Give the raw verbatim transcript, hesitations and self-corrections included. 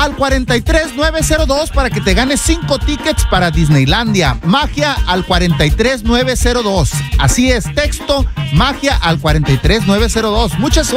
al cuarenta y tres nueve cero dos para que te ganes cinco tickets para Disneylandia. Magia al cuarenta y tres nueve cero dos. Así es, texto magia al cuarenta y tres nueve cero dos. Muchas